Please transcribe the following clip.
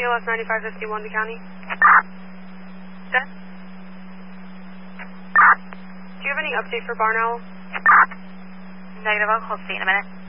CLS 9551 to county. Good. Do you have any update for Barn Owl? Negative, I'll call C in a minute.